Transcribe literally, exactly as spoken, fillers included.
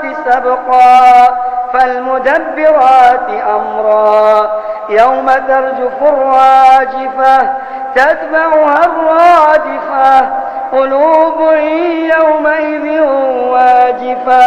سبقا فالمدبرات أمرا يوم ترجف الراجفة تتبعها الرادفة قلوب يومئذ واجفة